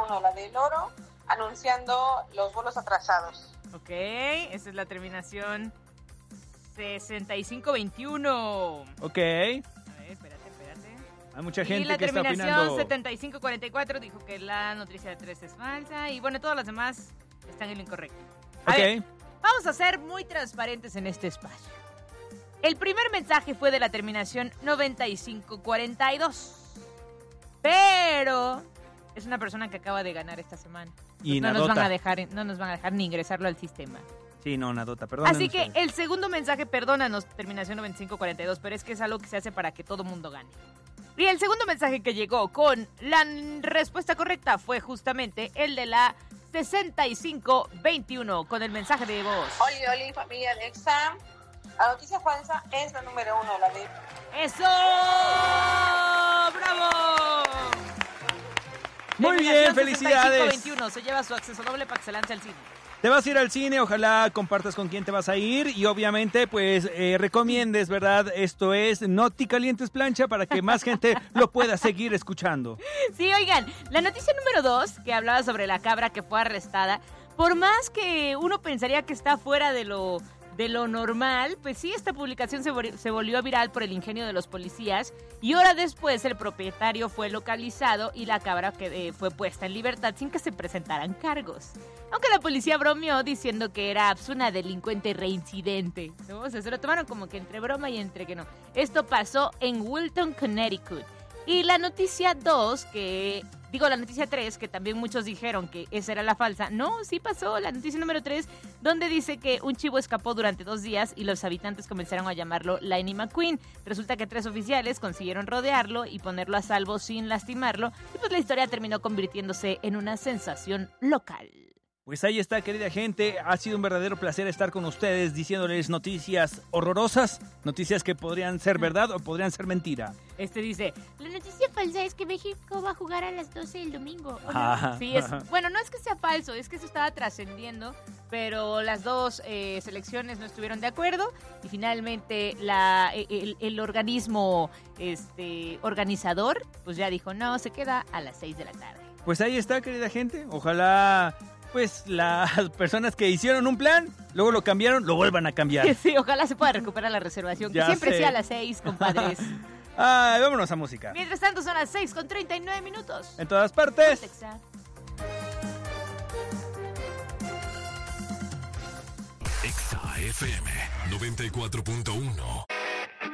1, la del oro, anunciando los vuelos atrasados. Ok, esa es la terminación 6521. Ok. A ver, espérate. Hay mucha gente y la que está terminación opinando. 7544 dijo que la noticia de 3 es falsa. Y bueno, todas las demás están en lo incorrecto. A Ok. ver, vamos a ser muy transparentes en este espacio. El primer mensaje fue de la terminación 9542. Pero es una persona que acaba de ganar esta semana. Y no nadota. nos van a dejar ni ingresarlo al sistema. Sí, no, Nadota, perdón. Así que el segundo mensaje, perdónanos, terminación 9542, pero es que es algo que se hace para que todo mundo gane. Y el segundo mensaje que llegó con la respuesta correcta fue justamente el de la 6521, con el mensaje de voz. Oli, familia de Exa. La noticia falsa es la número 1, la de... ¡Eso! ¡Bravo! Muy bien, Terminación felicidades. 6521 se lleva su acceso doble para que se lance al cine. Te vas a ir al cine, ojalá compartas con quién te vas a ir y obviamente pues recomiendes, ¿verdad? Esto es Noti Calientes Plancha para que más gente lo pueda seguir escuchando. Sí, oigan, la noticia número 2, que hablaba sobre la cabra que fue arrestada, por más que uno pensaría que está fuera de lo normal, pues sí, esta publicación se volvió viral por el ingenio de los policías y horas después el propietario fue localizado y la cabra fue puesta en libertad sin que se presentaran cargos. Aunque la policía bromeó diciendo que era una delincuente reincidente, ¿no? O sea, se lo tomaron como que entre broma y entre que no. Esto pasó en Wilton, Connecticut. Y la noticia 2, la noticia 3, que también muchos dijeron que esa era la falsa. No, sí pasó, la noticia número 3, donde dice que un chivo escapó durante 2 días y los habitantes comenzaron a llamarlo Lightning McQueen. Resulta que 3 oficiales consiguieron rodearlo y ponerlo a salvo sin lastimarlo. Y pues la historia terminó convirtiéndose en una sensación local. Pues ahí está, querida gente, ha sido un verdadero placer estar con ustedes diciéndoles noticias horrorosas, noticias que podrían ser verdad o podrían ser mentira. Dice, la noticia falsa es que México va a jugar a las 12 del domingo. ¿O no? Ajá. Sí, bueno, no es que sea falso, es que eso estaba trascendiendo, pero las dos selecciones no estuvieron de acuerdo y finalmente el organismo organizador pues ya dijo, no, se queda a las 6 de la tarde. Pues ahí está, querida gente, ojalá pues las personas que hicieron un plan, luego lo cambiaron, lo vuelvan a cambiar. Sí, ojalá se pueda recuperar la reservación, que Ya siempre sé. sea a las 6, compadres. Ay, vámonos a música. Mientras tanto son las 6:39. En todas partes. Exa FM 94.1.